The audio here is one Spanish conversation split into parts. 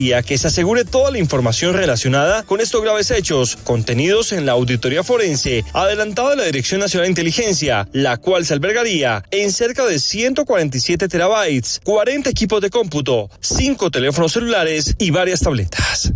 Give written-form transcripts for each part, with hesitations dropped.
y a que se asegure toda la información relacionada con estos graves hechos contenidos en la auditoría forense adelantada de la Dirección Nacional de Inteligencia, la cual se albergaría en cerca de 147 terabytes, 40 equipos de cómputo, 5 teléfonos celulares y varias tabletas.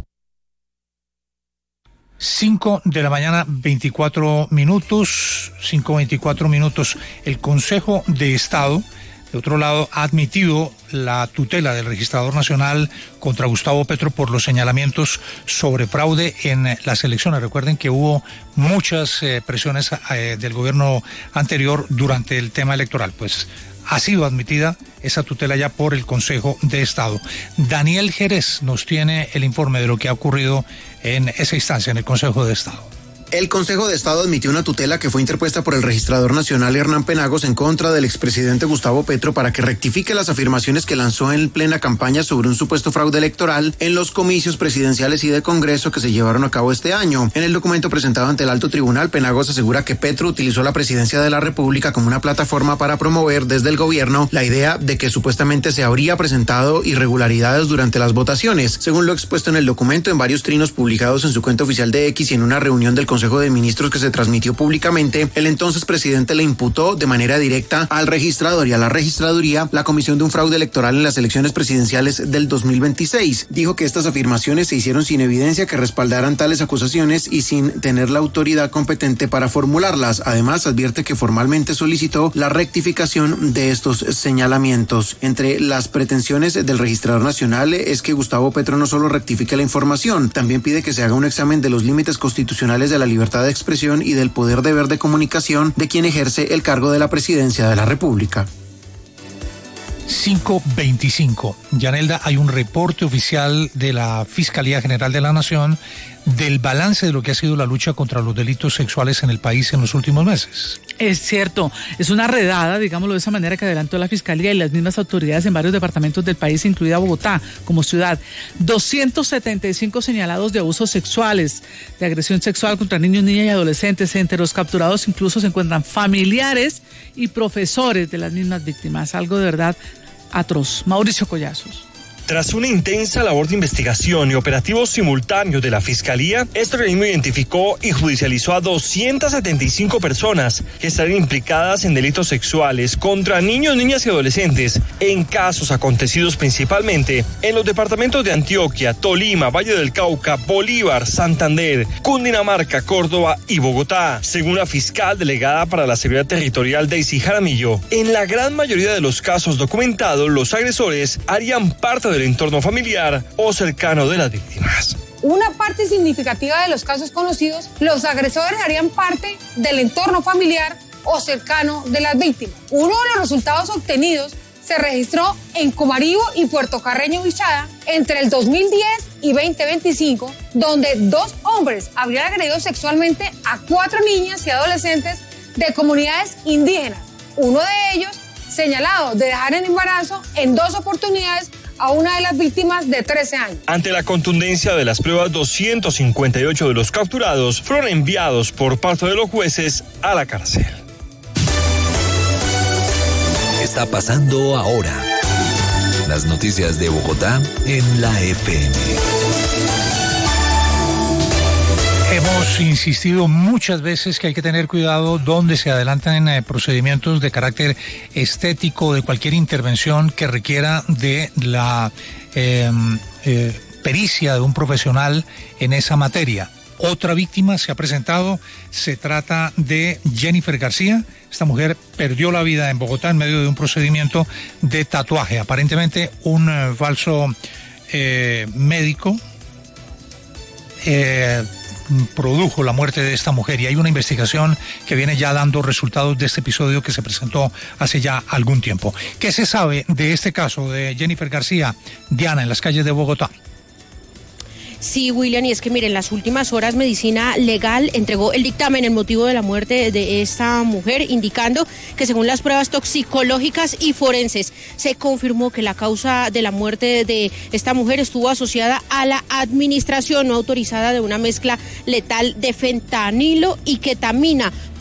5:24 minutos. El Consejo de Estado, de otro lado, ha admitido la tutela del Registrador Nacional contra Gustavo Petro por los señalamientos sobre fraude en las elecciones. Recuerden que hubo muchas presiones del gobierno anterior durante el tema electoral. Pues ha sido admitida esa tutela ya por el Consejo de Estado. Daniel Jerez nos tiene el informe de lo que ha ocurrido en esa instancia, en el Consejo de Estado. El Consejo de Estado admitió una tutela que fue interpuesta por el Registrador Nacional Hernán Penagos en contra del expresidente Gustavo Petro para que rectifique las afirmaciones que lanzó en plena campaña sobre un supuesto fraude electoral en los comicios presidenciales y de Congreso que se llevaron a cabo este año. En el documento presentado ante el Alto Tribunal, Penagos asegura que Petro utilizó la presidencia de la República como una plataforma para promover desde el gobierno la idea de que supuestamente se habría presentado irregularidades durante las votaciones. Según lo expuesto en el documento, en varios trinos publicados en su cuenta oficial de X y en una reunión del Consejo de Ministros que se transmitió públicamente, el entonces presidente le imputó de manera directa al registrador y a la registraduría la comisión de un fraude electoral en las elecciones presidenciales del 2026. Dijo que estas afirmaciones se hicieron sin evidencia que respaldaran tales acusaciones y sin tener la autoridad competente para formularlas. Además, advierte que formalmente solicitó la rectificación de estos señalamientos. Entre las pretensiones del registrador nacional es que Gustavo Petro no solo rectifique la información, también pide que se haga un examen de los límites constitucionales de la libertad de expresión y del poder deber de comunicación de quien ejerce el cargo de la presidencia de la República. 5:25. Yanelda, hay un reporte oficial de la Fiscalía General de la Nación del balance de lo que ha sido la lucha contra los delitos sexuales en el país en los últimos meses. Es cierto, es una redada, digámoslo de esa manera, que adelantó la Fiscalía y las mismas autoridades en varios departamentos del país, incluida Bogotá como ciudad. 275 señalados de abusos sexuales, de agresión sexual contra niños, niñas y adolescentes. Entre los capturados incluso se encuentran familiares y profesores de las mismas víctimas. Algo de verdad atroz. Mauricio Collazos. Tras una intensa labor de investigación y operativos simultáneos de la Fiscalía, este organismo identificó y judicializó a 275 personas que estarían implicadas en delitos sexuales contra niños, niñas y adolescentes en casos acontecidos principalmente en los departamentos de Antioquia, Tolima, Valle del Cauca, Bolívar, Santander, Cundinamarca, Córdoba y Bogotá. Según la fiscal delegada para la Seguridad Territorial, Daisy Jaramillo, en la gran mayoría de los casos documentados, los agresores harían parte del entorno familiar o cercano de las víctimas. Una parte significativa de los casos conocidos, los agresores harían parte del entorno familiar o cercano de las víctimas. Uno de los resultados obtenidos se registró en Comaribo y Puerto Carreño, Bichada, entre el 2010 y 2025, donde 2 hombres habrían agredido sexualmente a 4 niñas y adolescentes de comunidades indígenas. Uno de ellos señalado de dejar en embarazo en 2 oportunidades a una de las víctimas de 13 años. Ante la contundencia de las pruebas, 258 de los capturados fueron enviados por parte de los jueces a la cárcel. Está pasando ahora. Las noticias de Bogotá en la FM. Hemos insistido muchas veces que hay que tener cuidado donde se adelantan procedimientos de carácter estético, de cualquier intervención que requiera de la pericia de un profesional en esa materia. Otra víctima se ha presentado, se trata de Jennifer García. Esta mujer perdió la vida en Bogotá en medio de un procedimiento de tatuaje. Aparentemente un falso médico produjo la muerte de esta mujer y hay una investigación que viene ya dando resultados de este episodio que se presentó hace ya algún tiempo. ¿Qué se sabe de este caso de Jennifer García, Diana, en las calles de Bogotá? Sí, William, y es que miren, en las últimas horas Medicina Legal entregó el dictamen, el motivo de la muerte de esta mujer, indicando que según las pruebas toxicológicas y forenses se confirmó que la causa de la muerte de esta mujer estuvo asociada a la administración no autorizada de una mezcla letal de fentanilo y ketamina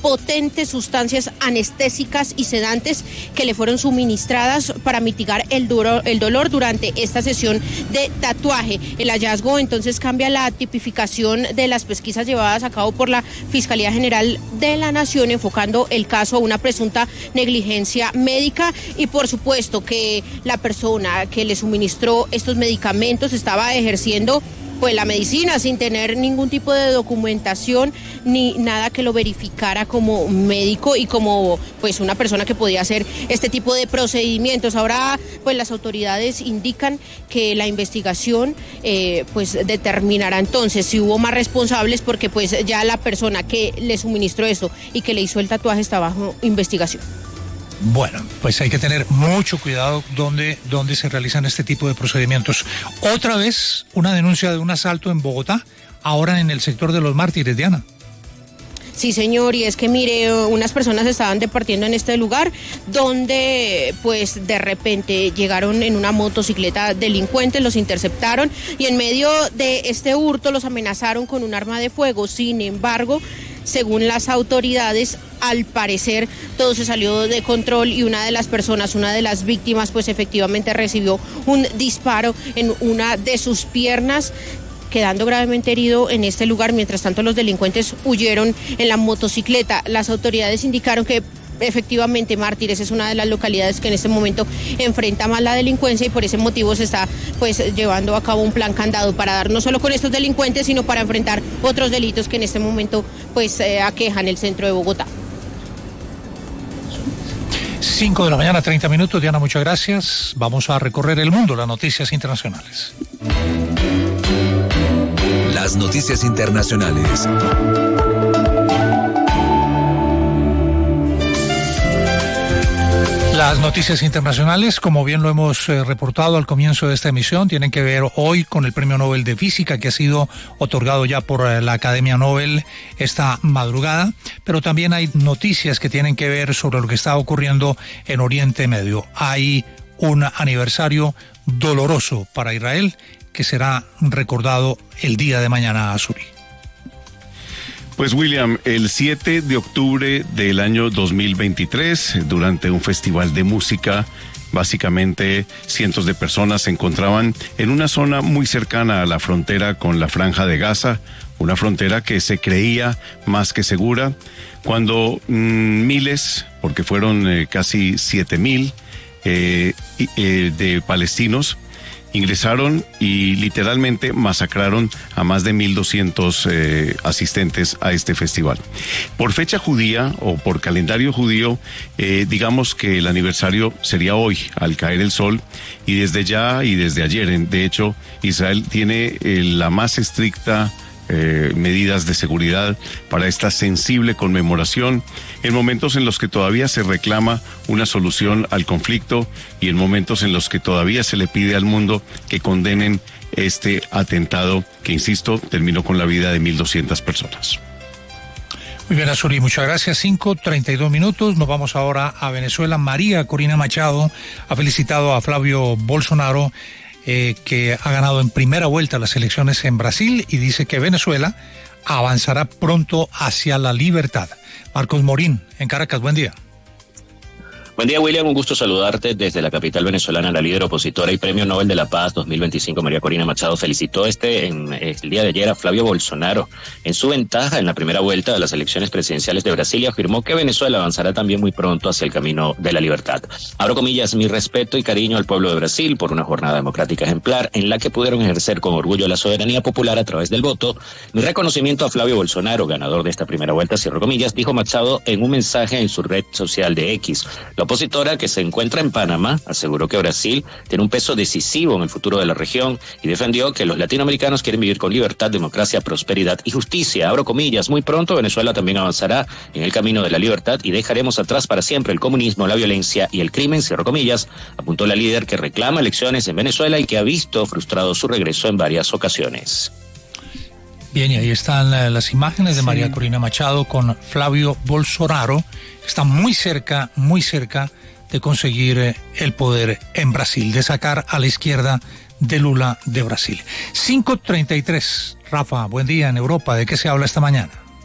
potentes sustancias anestésicas y sedantes que le fueron suministradas para mitigar el dolor durante esta sesión de tatuaje. El hallazgo entonces cambia la tipificación de las pesquisas llevadas a cabo por la Fiscalía General de la Nación, enfocando el caso a una presunta negligencia médica, y por supuesto que la persona que le suministró estos medicamentos estaba ejerciendo pues la medicina sin tener ningún tipo de documentación ni nada que lo verificara como médico y como pues una persona que podía hacer este tipo de procedimientos. Ahora pues las autoridades indican que la investigación pues determinará entonces si hubo más responsables, porque pues ya la persona que le suministró esto y que le hizo el tatuaje está bajo investigación. Bueno, pues hay que tener mucho cuidado donde se realizan este tipo de procedimientos. Otra vez, una denuncia de un asalto en Bogotá, ahora en el sector de Los Mártires, Diana. Sí, señor, y es que mire, unas personas estaban departiendo en este lugar donde pues de repente llegaron en una motocicleta delincuentes, los interceptaron y en medio de este hurto los amenazaron con un arma de fuego. Sin embargo, según las autoridades, al parecer todo se salió de control y una de las personas, una de las víctimas, pues efectivamente recibió un disparo en una de sus piernas, quedando gravemente herido en este lugar. Mientras tanto, los delincuentes huyeron en la motocicleta. Las autoridades indicaron que efectivamente Mártires es una de las localidades que en este momento enfrenta más la delincuencia y por ese motivo se está pues llevando a cabo un plan candado para dar no solo con estos delincuentes, sino para enfrentar otros delitos que en este momento pues aquejan el centro de Bogotá. 5 de la mañana, 30 minutos. Diana, muchas gracias. Vamos a recorrer el mundo, las noticias internacionales. Las noticias internacionales. Las noticias internacionales, como bien lo hemos reportado al comienzo de esta emisión, tienen que ver hoy con el Premio Nobel de Física, que ha sido otorgado ya por la Academia Nobel esta madrugada, pero también hay noticias que tienen que ver sobre lo que está ocurriendo en Oriente Medio. Hay un aniversario doloroso para Israel que será recordado el día de mañana, Azuri. Pues William, el 7 de octubre del año 2023, durante un festival de música, básicamente cientos de personas se encontraban en una zona muy cercana a la frontera con la Franja de Gaza, una frontera que se creía más que segura, cuando miles, porque fueron casi 7,000 de palestinos, ingresaron y literalmente masacraron a más de 1,200 asistentes a este festival. Por fecha judía o por calendario judío, digamos que el aniversario sería hoy, al caer el sol, y desde ya y desde ayer, de hecho, Israel tiene la más estricta medidas de seguridad para esta sensible conmemoración en momentos en los que todavía se reclama una solución al conflicto y en momentos en los que todavía se le pide al mundo que condenen este atentado que, insisto, terminó con la vida de 1,200 personas. Muy bien, Azuri, muchas gracias. 5:32 minutos. Nos vamos ahora a Venezuela. María Corina Machado ha felicitado a Flavio Bolsonaro, que ha ganado en primera vuelta las elecciones en Brasil, y dice que Venezuela avanzará pronto hacia la libertad. Marcos Morín, en Caracas, buen día. Buen día, William, un gusto saludarte desde la capital venezolana. La líder opositora y Premio Nobel de la Paz 2025, María Corina Machado, felicitó el día de ayer a Flavio Bolsonaro en su ventaja en la primera vuelta de las elecciones presidenciales de Brasil y afirmó que Venezuela avanzará también muy pronto hacia el camino de la libertad. Abro comillas, mi respeto y cariño al pueblo de Brasil por una jornada democrática ejemplar en la que pudieron ejercer con orgullo la soberanía popular a través del voto. Mi reconocimiento a Flavio Bolsonaro, ganador de esta primera vuelta, cierro comillas, dijo Machado en un mensaje en su red social de X. La opositora, que se encuentra en Panamá, aseguró que Brasil tiene un peso decisivo en el futuro de la región y defendió que los latinoamericanos quieren vivir con libertad, democracia, prosperidad y justicia. Abro comillas, muy pronto Venezuela también avanzará en el camino de la libertad y dejaremos atrás para siempre el comunismo, la violencia y el crimen, cierro comillas, apuntó la líder, que reclama elecciones en Venezuela y que ha visto frustrado su regreso en varias ocasiones. Bien, y ahí están las imágenes de María Corina Machado con Flavio Bolsonaro. Está muy cerca de conseguir el poder en Brasil, de sacar a la izquierda de Lula de Brasil. 5:33. Rafa, buen día en Europa. ¿De qué se habla esta mañana?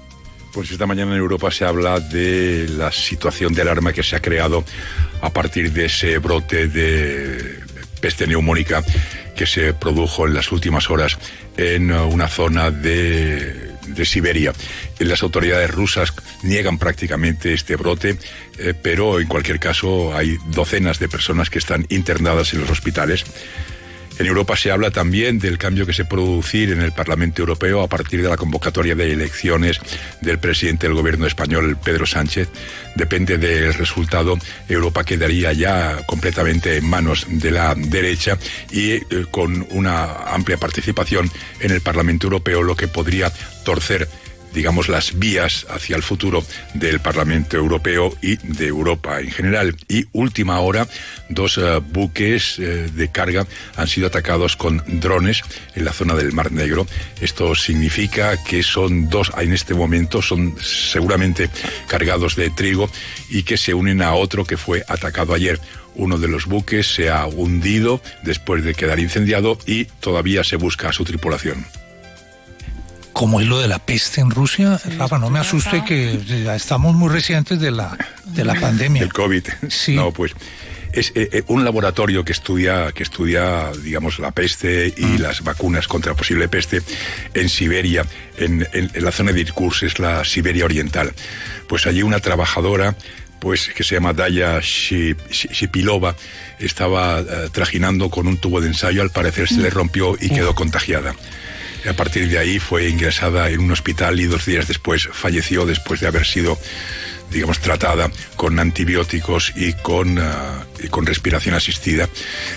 Pues esta mañana en Europa se habla de la situación de alarma que se ha creado a partir de ese brote de peste neumónica que se produjo en las últimas horas en una zona de Siberia. Las autoridades rusas niegan prácticamente este brote, pero en cualquier caso hay docenas de personas que están internadas en los hospitales. En Europa se habla también del cambio que se puede producir en el Parlamento Europeo a partir de la convocatoria de elecciones del presidente del gobierno español, Pedro Sánchez. Depende del resultado, Europa quedaría ya completamente en manos de la derecha y con una amplia participación en el Parlamento Europeo, lo que podría torcer, digamos, las vías hacia el futuro del Parlamento Europeo y de Europa en general. Y última hora, 2 buques de carga han sido atacados con drones en la zona del Mar Negro. Esto significa que son 2, en este momento, son seguramente cargados de trigo y que se unen a otro que fue atacado ayer. Uno de los buques se ha hundido después de quedar incendiado y todavía se busca a su tripulación. ¿Cómo es lo de la peste en Rusia? Rafa, no me asuste que ya estamos muy recientes de la pandemia. El COVID. Sí. No, pues es un laboratorio que estudia, digamos, la peste y las vacunas contra posible peste en Siberia, en la zona de Irkutsk, es la Siberia Oriental. Pues allí una trabajadora, pues que se llama Daya Shipilova, estaba trajinando con un tubo de ensayo, al parecer se le rompió y quedó contagiada. A partir de ahí fue ingresada en un hospital y 2 días después falleció después de haber sido, digamos, tratada con antibióticos y con respiración asistida.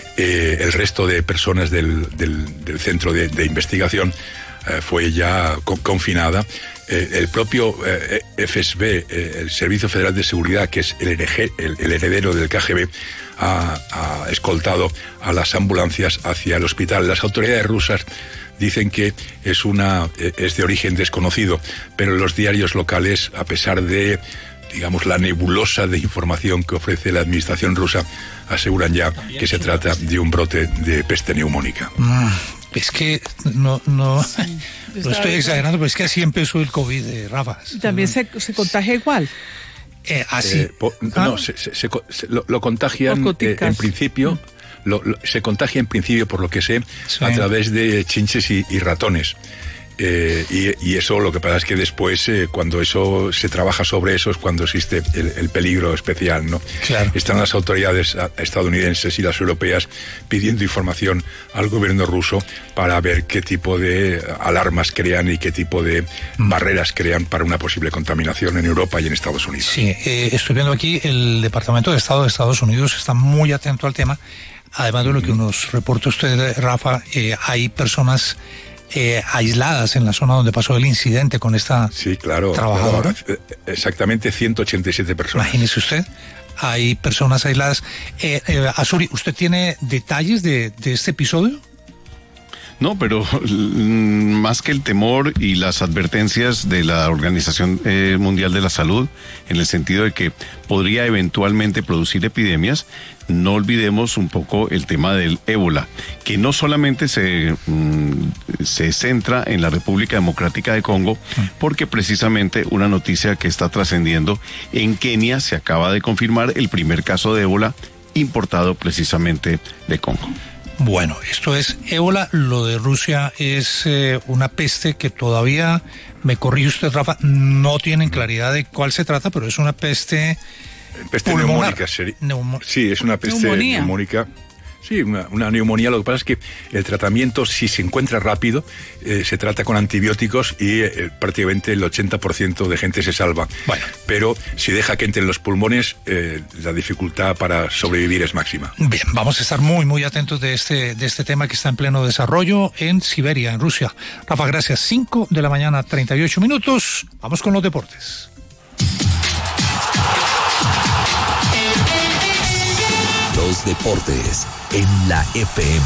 El resto de personas del centro de investigación fue ya confinada. El propio FSB, el Servicio Federal de Seguridad, que es el heredero del KGB, ha escoltado a las ambulancias hacia el hospital. Las autoridades rusas dicen que es de origen desconocido, pero los diarios locales, a pesar de, digamos, la nebulosa de información que ofrece la administración rusa, aseguran ya que se trata de un brote de peste neumónica. Es que no estoy exagerando, pero es que así empezó el COVID, Rafa. ¿También se contagia igual? Así. No, lo contagian en principio. Se contagia en principio, por lo que sé, sí, a través de chinches y ratones. Y eso, lo que pasa es que después, cuando eso se trabaja sobre eso, es cuando existe el peligro especial, ¿no? Claro. Están las autoridades estadounidenses y las europeas pidiendo información al gobierno ruso para ver qué tipo de alarmas crean y qué tipo de barreras crean para una posible contaminación en Europa y en Estados Unidos. Sí, estoy viendo aquí, el Departamento de Estado de Estados Unidos está muy atento al tema. Además de lo que nos reporta usted, Rafa, hay personas aisladas en la zona donde pasó el incidente con esta trabajadora. Claro, exactamente 187 personas. Imagínese usted, hay personas aisladas. Azuri, ¿usted tiene detalles de este episodio? No, pero más que el temor y las advertencias de la Organización Mundial de la Salud, en el sentido de que podría eventualmente producir epidemias, no olvidemos un poco el tema del ébola, que no solamente se centra en la República Democrática de Congo, porque precisamente una noticia que está trascendiendo en Kenia, se acaba de confirmar el primer caso de ébola importado precisamente de Congo. Bueno, esto es ébola. Lo de Rusia es una peste que todavía, me corrige usted, Rafa, no tienen claridad de cuál se trata, pero es una peste neumónica. Sí, es una peste neumónica. Sí, una neumonía. Lo que pasa es que el tratamiento, si se encuentra rápido, se trata con antibióticos y prácticamente el 80% de gente se salva. Bueno. Pero si deja que entre en los pulmones, la dificultad para sobrevivir es máxima. Bien, vamos a estar muy, muy atentos de este tema que está en pleno desarrollo en Siberia, en Rusia. Rafa, gracias. 5 de la mañana, 38 minutos. Vamos con los deportes. Los deportes en la FM.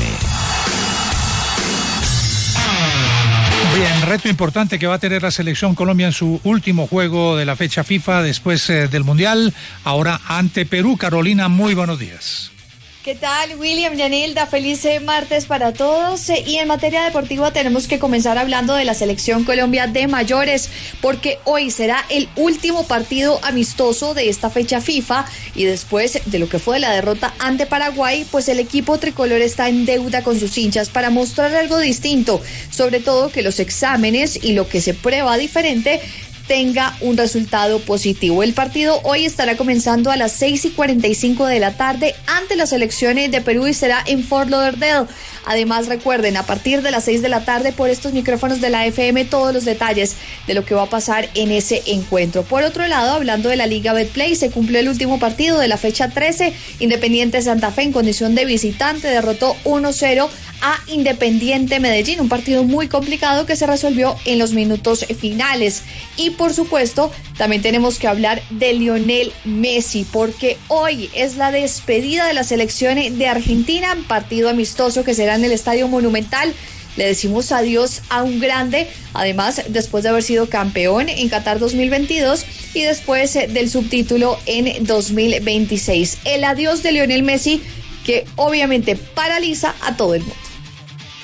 Bien, reto importante que va a tener la selección Colombia en su último juego de la fecha FIFA después del Mundial, ahora ante Perú. Carolina, muy buenos días. ¿Qué tal, William, Yanilda? Feliz martes para todos. Y en materia deportiva tenemos que comenzar hablando de la Selección Colombia de mayores, porque hoy será el último partido amistoso de esta fecha FIFA, y después de lo que fue la derrota ante Paraguay, pues el equipo tricolor está en deuda con sus hinchas para mostrar algo distinto, sobre todo que los exámenes y lo que se prueba diferente tenga un resultado positivo. El partido hoy estará comenzando a las 6:45 de la tarde ante las selecciones de Perú y será en Fort Lauderdale. Además, recuerden, a partir de las 6 de la tarde por estos micrófonos de la FM todos los detalles de lo que va a pasar en ese encuentro. Por otro lado, hablando de la Liga Betplay, se cumplió el último partido de la fecha 13. Independiente Santa Fe, en condición de visitante, derrotó 1-0 a Independiente Medellín, un partido muy complicado que se resolvió en los minutos finales. Y por supuesto, también tenemos que hablar de Lionel Messi, porque hoy es la despedida de la selección de Argentina, partido amistoso que será en el Estadio Monumental. Le decimos adiós a un grande, además después de haber sido campeón en Qatar 2022 y después del subtítulo en 2026. El adiós de Lionel Messi, que obviamente paraliza a todo el mundo.